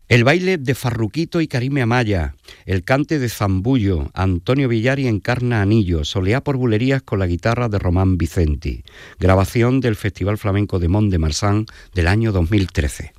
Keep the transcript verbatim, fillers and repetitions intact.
El baile de Farruquito y Karime Amaya, el cante de Zambullo, Antonio Villari encarna Anillo, Soleá por Bulerías con la guitarra de Román Vicenti. Grabación del Festival Flamenco de Mont de Marsan del año dos mil trece.